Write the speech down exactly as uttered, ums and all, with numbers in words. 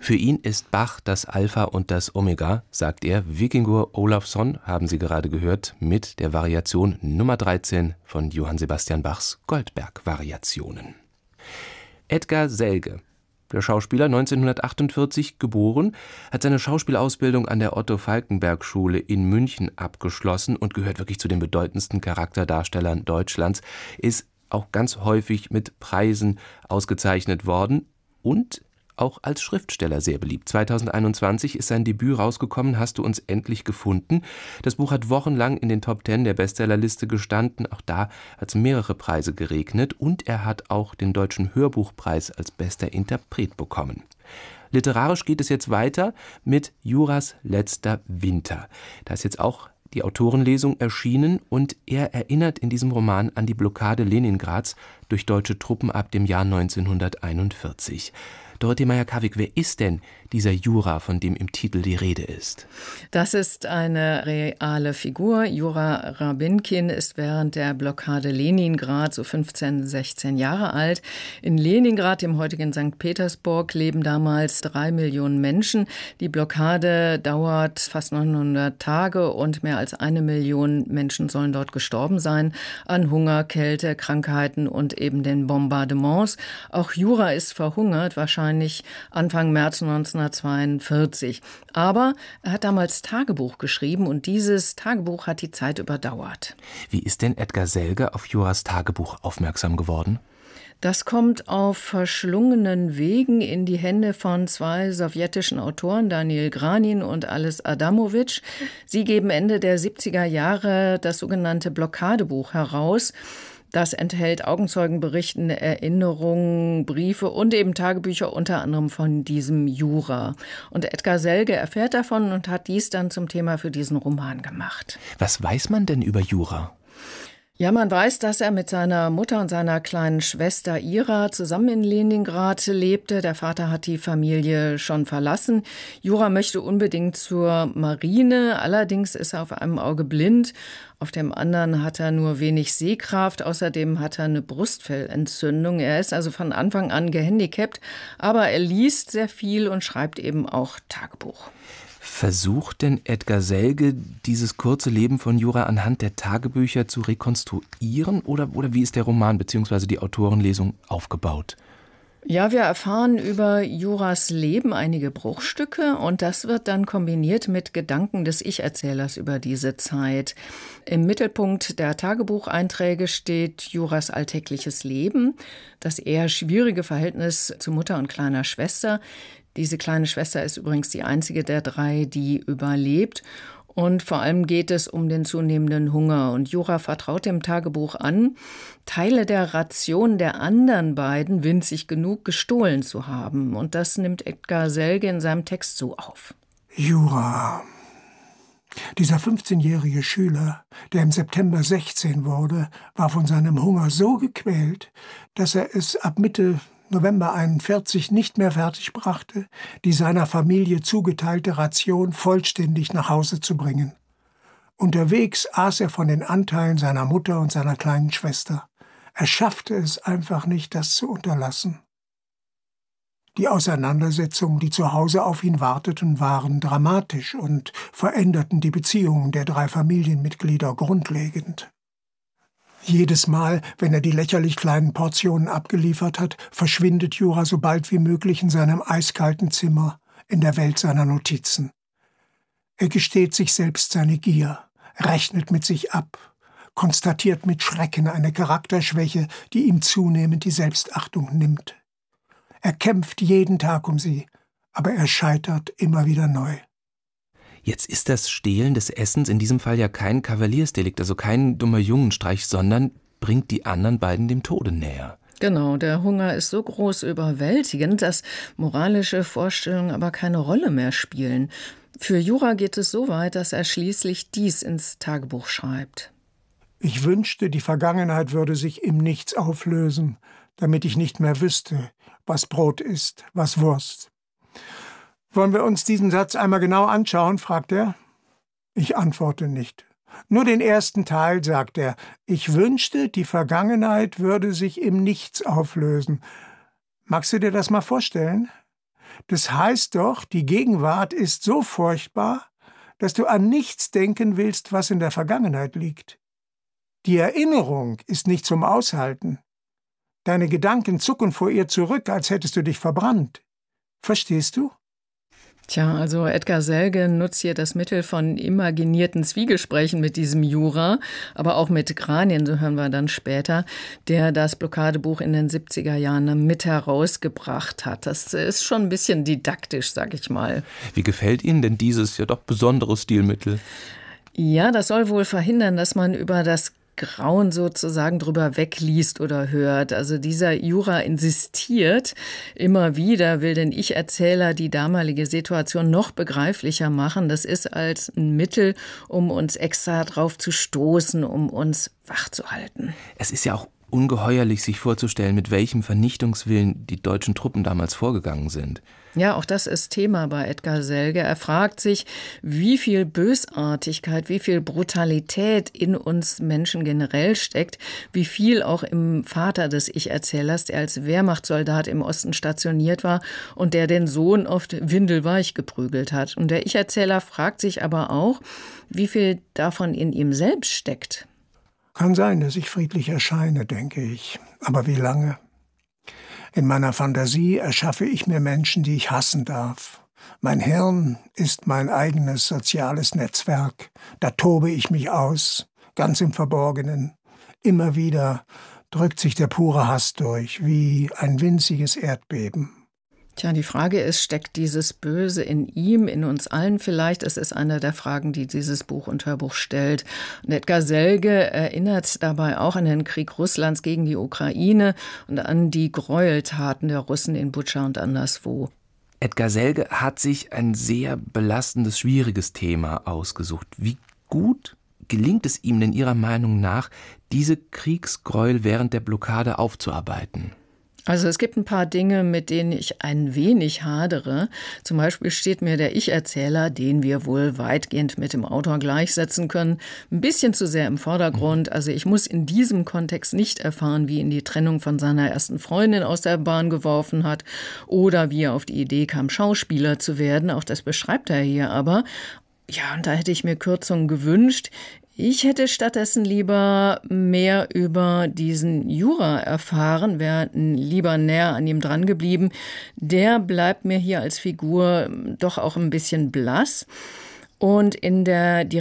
Für ihn ist Bach das Alpha und das Omega, sagt er. Víkingur Ólafsson haben Sie gerade gehört mit der Variation Nummer dreizehn von Johann Sebastian Bachs Goldberg-Variationen. Edgar Selge, der Schauspieler, neunzehnhundertachtundvierzig geboren, hat seine Schauspielausbildung an der Otto-Falckenberg-Schule in München abgeschlossen und gehört wirklich zu den bedeutendsten Charakterdarstellern Deutschlands, ist auch ganz häufig mit Preisen ausgezeichnet worden und auch als Schriftsteller sehr beliebt. zweitausendeinundzwanzig ist sein Debüt rausgekommen, Hast du uns endlich gefunden. Das Buch hat wochenlang in den Top Ten der Bestsellerliste gestanden. Auch da hat es mehrere Preise geregnet und er hat auch den Deutschen Hörbuchpreis als bester Interpret bekommen. Literarisch geht es jetzt weiter mit Juras letzter Winter. Da ist jetzt auch die Autorenlesung erschienen und er erinnert in diesem Roman an die Blockade Leningrads durch deutsche Truppen ab dem Jahr neunzehnhunderteinundvierzig. Dorothee Meyer-Karwig, wer ist denn dieser Jura, von dem im Titel die Rede ist? Das ist eine reale Figur. Jura Rabinkin ist während der Blockade Leningrad so fünfzehn, sechzehn Jahre alt. In Leningrad, dem heutigen Sankt Petersburg, leben damals drei Millionen Menschen. Die Blockade dauert fast neunhundert Tage und mehr als eine Million Menschen sollen dort gestorben sein an Hunger, Kälte, Krankheiten und eben den Bombardements. Auch Jura ist verhungert, wahrscheinlich Anfang März neunzehnhundertzweiundvierzig. Aber er hat damals Tagebuch geschrieben und dieses Tagebuch hat die Zeit überdauert. Wie ist denn Edgar Selge auf Juras Tagebuch aufmerksam geworden? Das kommt auf verschlungenen Wegen in die Hände von zwei sowjetischen Autoren, Daniel Granin und Ales Adamovich. Sie geben Ende der siebziger Jahre das sogenannte Blockadebuch heraus. Das enthält Augenzeugenberichten, Erinnerungen, Briefe und eben Tagebücher, unter anderem von diesem Jura. Und Edgar Selge erfährt davon und hat dies dann zum Thema für diesen Roman gemacht. Was weiß man denn über Jura? Ja, man weiß, dass er mit seiner Mutter und seiner kleinen Schwester Ira zusammen in Leningrad lebte. Der Vater hat die Familie schon verlassen. Jura möchte unbedingt zur Marine, allerdings ist er auf einem Auge blind. Auf dem anderen hat er nur wenig Sehkraft. Außerdem hat er eine Brustfellentzündung. Er ist also von Anfang an gehandicapt, aber er liest sehr viel und schreibt eben auch Tagebuch. Versucht denn Edgar Selge, dieses kurze Leben von Jura anhand der Tagebücher zu rekonstruieren? Oder, oder wie ist der Roman bzw. die Autorenlesung aufgebaut? Ja, wir erfahren über Juras Leben einige Bruchstücke und das wird dann kombiniert mit Gedanken des Ich-Erzählers über diese Zeit. Im Mittelpunkt der Tagebucheinträge steht Juras alltägliches Leben, das eher schwierige Verhältnis zu Mutter und kleiner Schwester. Diese kleine Schwester ist übrigens die einzige der drei, die überlebt. Und vor allem geht es um den zunehmenden Hunger. Und Jura vertraut dem Tagebuch an, Teile der Ration der anderen beiden winzig genug gestohlen zu haben. Und das nimmt Edgar Selge in seinem Text so auf. Jura, dieser fünfzehnjährige Schüler, der im September sechzehn wurde, war von seinem Hunger so gequält, dass er es ab Mitte November einundvierzig nicht mehr fertig brachte, die seiner Familie zugeteilte Ration vollständig nach Hause zu bringen. Unterwegs aß er von den Anteilen seiner Mutter und seiner kleinen Schwester. Er schaffte es einfach nicht, das zu unterlassen. Die Auseinandersetzungen, die zu Hause auf ihn warteten, waren dramatisch und veränderten die Beziehungen der drei Familienmitglieder grundlegend. Jedes Mal, wenn er die lächerlich kleinen Portionen abgeliefert hat, verschwindet Jura so bald wie möglich in seinem eiskalten Zimmer, in der Welt seiner Notizen. Er gesteht sich selbst seine Gier, rechnet mit sich ab, konstatiert mit Schrecken eine Charakterschwäche, die ihm zunehmend die Selbstachtung nimmt. Er kämpft jeden Tag um sie, aber er scheitert immer wieder neu. Jetzt ist das Stehlen des Essens in diesem Fall ja kein Kavaliersdelikt, also kein dummer Jungenstreich, sondern bringt die anderen beiden dem Tode näher. Genau, der Hunger ist so groß überwältigend, dass moralische Vorstellungen aber keine Rolle mehr spielen. Für Jura geht es so weit, dass er schließlich dies ins Tagebuch schreibt. Ich wünschte, die Vergangenheit würde sich im Nichts auflösen, damit ich nicht mehr wüsste, was Brot ist, was Wurst. Wollen wir uns diesen Satz einmal genau anschauen, fragt er. Ich antworte nicht. Nur den ersten Teil, sagt er. Ich wünschte, die Vergangenheit würde sich im Nichts auflösen. Magst du dir das mal vorstellen? Das heißt doch, die Gegenwart ist so furchtbar, dass du an nichts denken willst, was in der Vergangenheit liegt. Die Erinnerung ist nicht zum Aushalten. Deine Gedanken zucken vor ihr zurück, als hättest du dich verbrannt. Verstehst du? Tja, also Edgar Selge nutzt hier das Mittel von imaginierten Zwiegesprächen mit diesem Jura, aber auch mit Granien, so hören wir dann später, der das Blockadebuch in den siebziger Jahren mit herausgebracht hat. Das ist schon ein bisschen didaktisch, sag ich mal. Wie gefällt Ihnen denn dieses ja doch besondere Stilmittel? Ja, das soll wohl verhindern, dass man über das Grauen sozusagen drüber wegliest oder hört. Also dieser Jura insistiert immer wieder, will den Ich-Erzähler die damalige Situation noch begreiflicher machen. Das ist als ein Mittel, um uns extra drauf zu stoßen, um uns wach zu halten. Es ist ja auch ungeheuerlich, sich vorzustellen, mit welchem Vernichtungswillen die deutschen Truppen damals vorgegangen sind. Ja, auch das ist Thema bei Edgar Selge. Er fragt sich, wie viel Bösartigkeit, wie viel Brutalität in uns Menschen generell steckt, wie viel auch im Vater des Ich-Erzählers, der als Wehrmachtssoldat im Osten stationiert war und der den Sohn oft windelweich geprügelt hat. Und der Ich-Erzähler fragt sich aber auch, wie viel davon in ihm selbst steckt. Kann sein, dass ich friedlich erscheine, denke ich. Aber wie lange? In meiner Fantasie erschaffe ich mir Menschen, die ich hassen darf. Mein Hirn ist mein eigenes soziales Netzwerk. Da tobe ich mich aus, ganz im Verborgenen. Immer wieder drückt sich der pure Hass durch, wie ein winziges Erdbeben. Tja, die Frage ist, steckt dieses Böse in ihm, in uns allen vielleicht? Es ist eine der Fragen, die dieses Buch und Hörbuch stellt. Und Edgar Selge erinnert dabei auch an den Krieg Russlands gegen die Ukraine und an die Gräueltaten der Russen in Butscha und anderswo. Edgar Selge hat sich ein sehr belastendes, schwieriges Thema ausgesucht. Wie gut gelingt es ihm denn Ihrer Meinung nach, diese Kriegsgräuel während der Blockade aufzuarbeiten? Also es gibt ein paar Dinge, mit denen ich ein wenig hadere. Zum Beispiel steht mir der Ich-Erzähler, den wir wohl weitgehend mit dem Autor gleichsetzen können, ein bisschen zu sehr im Vordergrund. Also ich muss in diesem Kontext nicht erfahren, wie ihn die Trennung von seiner ersten Freundin aus der Bahn geworfen hat oder wie er auf die Idee kam, Schauspieler zu werden. Auch das beschreibt er hier aber. Ja, und da hätte ich mir Kürzungen gewünscht. Ich hätte stattdessen lieber mehr über diesen Jura erfahren, wäre lieber näher an ihm dran geblieben. Der bleibt mir hier als Figur doch auch ein bisschen blass. Und in der